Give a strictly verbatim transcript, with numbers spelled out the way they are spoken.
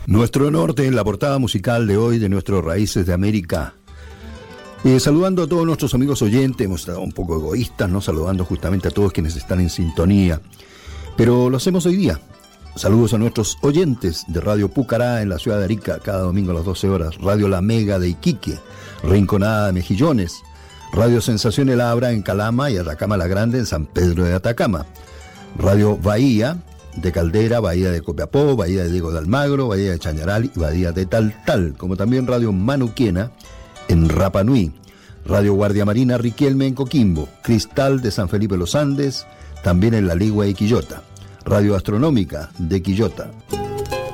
Nuestro norte en la portada musical de hoy de nuestros Raíces de América. Eh, saludando a todos nuestros amigos oyentes, hemos estado un poco egoístas, ¿no? Saludando justamente a todos quienes están en sintonía. Pero lo hacemos hoy día. Saludos a nuestros oyentes de Radio Pucará en la ciudad de Arica, cada domingo a las doce horas. Radio La Mega de Iquique, Rinconada de Mejillones. Radio Sensación El Abra en Calama y Atacama la Grande en San Pedro de Atacama. Radio Bahía de Caldera, Bahía de Copiapó, Bahía de Diego de Almagro, Bahía de Chañaral y Bahía de Taltal, como también Radio Manuquena en Rapa Nui, Radio Guardia Marina Riquelme en Coquimbo, Cristal de San Felipe Los Andes, también en La Ligua y Quillota, Radio Astronómica de Quillota.